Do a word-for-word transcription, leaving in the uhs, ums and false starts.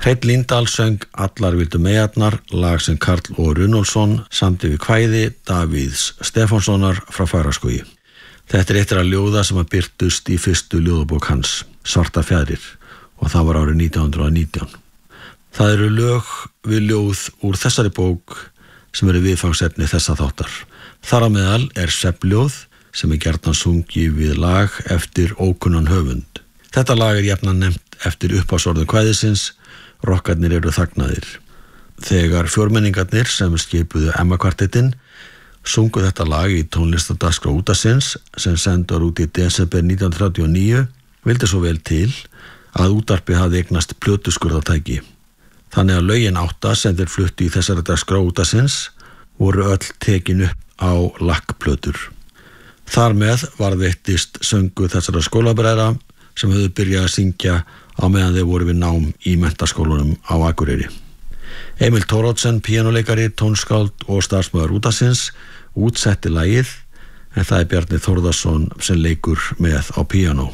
Hreinn Líndal söng Allar vildu meyjarnar, lag sem Karl Ó. Runólfsson samdi við kvæði Davíðs Stefánssonar frá Fagraskógi. Þetta er eitt af ljóða sem að birtust í fyrstu ljóðabók hans, Svarta fjaðrir, og það var árið nítján hundruð og nítján. Það eru lög við ljóð úr þessari bók sem eru viðfangsefni þessa þáttar. Þar á meðal er svefnljóð sem er gjarnan sungið við lag eftir ókunnan höfund. Þetta lag er jafnan nefnt eftir upphafsorðum kvæðisins, Rokkarnir eru þagnaðir. Þegar fjórmenningarnir sem skipuðu Emma-kvartettinn sungu þetta lag í tónlistadagskrá útvarpsins sem sendur út í desember nítján hundruð þrjátíu og níu, vildi svo vel til að útvarpið hafði eignast plötuskurðartæki. Þannig að lögin átta sem þeir fluttu í þessari dagskrá útvarpsins voru öll tekin upp á lakkplötur. Þar með varðveittist söngu þessara skólabræðra sem höfðu byrjað að syngja á meðan þeir voru við nám í menntaskólanum á Akureyri. Emil Thoroddsen, píanóleikari, tónskáld og starfsmaður útvarpsins, útsetti lagið, en það er Bjarni Þórðarson sem leikur með á píanó.